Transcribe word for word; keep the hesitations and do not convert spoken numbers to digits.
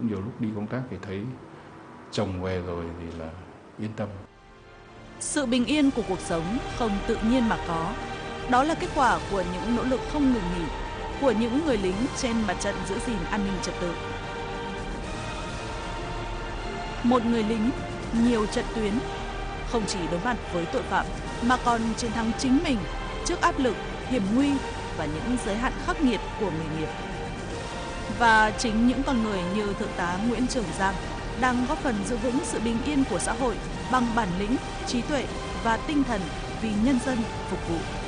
nhiều lúc đi công tác thì thấy chồng về rồi thì là yên tâm. Sự bình yên của cuộc sống không tự nhiên mà có. Đó là kết quả của những nỗ lực không ngừng nghỉ của những người lính trên mặt trận giữ gìn an ninh trật tự. Một người lính, nhiều trận tuyến, không chỉ đối mặt với tội phạm mà còn chiến thắng chính mình trước áp lực, hiểm nguy và những giới hạn khắc nghiệt của nghề nghiệp. Và chính những con người như Thượng tá Nguyễn Trường Giang đang góp phần giữ vững sự bình yên của xã hội bằng bản lĩnh, trí tuệ và tinh thần vì nhân dân phục vụ.